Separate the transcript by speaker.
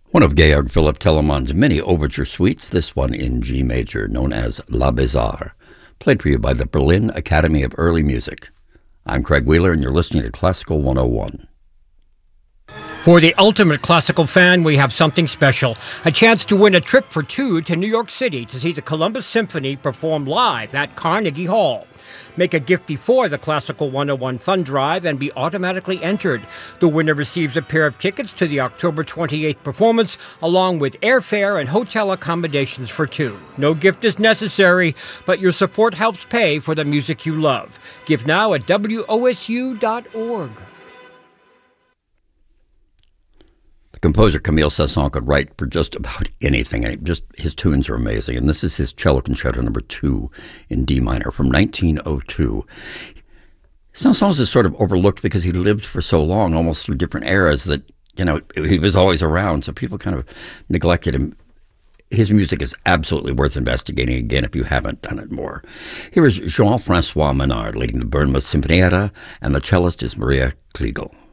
Speaker 1: One of Georg Philipp Telemann's many overture suites, this one in G major, known as La Bizarre, played for you by the Berlin Academy of Early Music. I'm Craig Wheeler, and you're listening to Classical 101.
Speaker 2: For the ultimate classical fan, we have something special. A chance to win a trip for two to New York City to see the Columbus Symphony perform live at Carnegie Hall. Make a gift before the Classical 101 Fund Drive and be automatically entered. The winner receives a pair of tickets to the October 28th performance, along with airfare and hotel accommodations for two. No gift is necessary, but your support helps pay for the music you love. Give now at wosu.org.
Speaker 1: The composer Camille Saint-Saëns could write for just about anything, and his tunes are amazing. And this is his Cello Concerto No. 2 in D minor from 1902. Saint-Saëns is sort of overlooked because he lived for so long, almost through different eras, that, he was always around, so people kind of neglected him. His music is absolutely worth investigating again if you haven't done it more. Here is Jean-François Menard leading the Bournemouth Sinfonietta, and the cellist is Maria Kliegel.